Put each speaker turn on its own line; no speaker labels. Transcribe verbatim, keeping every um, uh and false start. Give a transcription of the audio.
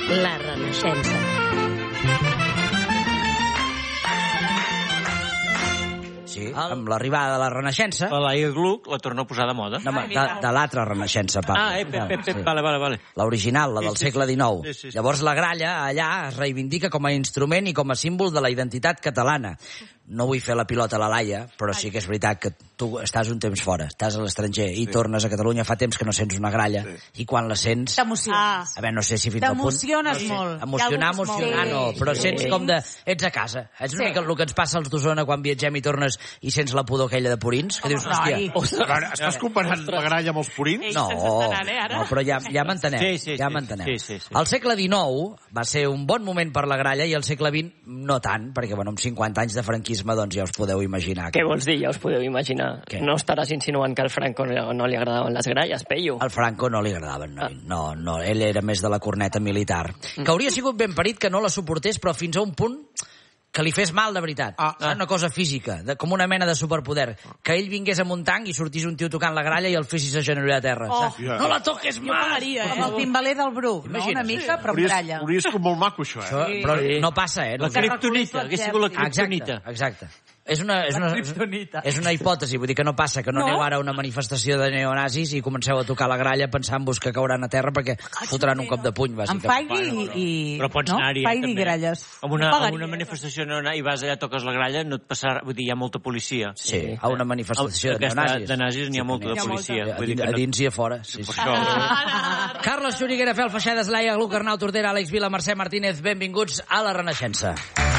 La Renaixença.
Sí, amb l'arribada de la Renaixença...
La Laia Gluck la torna a posar de moda.
No, de, de l'altra Renaixença, Pablo.
Ah, eh, pep, pep, pep, vale, vale, vale.
L'original, la del
Sí, sí,
segle dinou.
sí, sí, sí.
Llavors la gralla allà es reivindica com a instrument i com a símbol de la identitat catalana. No vull fer la pilota a la Laia, però sí que és veritat que tu estàs un temps fora, estàs a l'estranger i sí. tornes a Catalunya, fa temps que no sents una gralla, sí. i quan la sents...
T'emociones.
A veure, no sé si fins al punt...
T'emociones
no,
molt.
Emocionar, emocionar, no, però
Sí.
sents com de... Ets a casa. És una mica el que ens passa als d'Osona quan viatgem i tornes i sents la pudor aquella de purins, que dius, hòstia...
A veure, estàs comparant la gralla amb els purins?
No, no, però ja, ja m'entenem.
Sí, sí,
ja
sí,
m'entenem.
sí, sí, sí.
El segle dinou va ser un bon moment per la gralla i el segle vint no tant, perquè bueno, amb cinquanta anys de franquisme doncs ja us podeu imaginar.
Què vols dir? Ja us podeu imaginar.
Què?
No estaràs insinuant que al Franco no, no li agradaven les gralles, Peyu?
Al Franco no li agradaven, no, no, no, ell era més de la corneta militar. Que hauria sigut ben parit que no la suportés, però fins a un punt que li fes mal de veritat.
Ah,
ah. Una cosa física, de, com una mena de superpoder. Que ell vingués amb un tanc i sortís un tio tocant la gralla i el fessis a genollar a terra.
Oh.
Yeah. No la toques más!
Com el timbaler del Bru, no? Una mica, però amb
Hauria,
gralla.
hauria sigut molt maco, això, eh?
Això, però no passa, eh? No
La kriptonita, hagués sigut la kriptonita.
Exacte, exacte. És una, és, una, és una hipòtesi, vull dir que no passa, que no, no aneu ara a una manifestació de neonazis i comenceu a tocar la gralla pensant-vos que cauran a terra perquè fotran un cop de puny,
Amb
bàsicament.
Feigui i...
Però pots
no?
anar-hi, eh,
Feigui i
també.
gralles.
A una,
No
a una manifestació no anar i vas allà, toques la gralla, no et passarà... Vull dir, hi ha molta policia.
Sí, a una manifestació de
Aquesta
neonazis.
De nazis n'hi ha
Sí,
molta de
n'hi ha
policia.
molta.
Vull dir
A,
que
a
no...
dins i a fora. Sí, sí.
Això...
Carles Xuriguera, Fel Feixedes, Laia Gluck, Arnau Tordera, Àlex Vila, Mercè Martínez, benvinguts a la Renaixença.